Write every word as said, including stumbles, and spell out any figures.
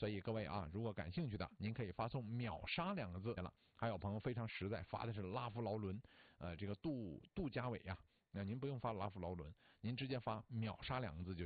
所以各位啊，如果感兴趣的，您可以发送秒杀两个字了。还有朋友非常实在，发的是拉夫劳伦，呃，这个杜杜家伟呀、啊，那您不用发拉夫劳伦，您直接发秒杀两个字就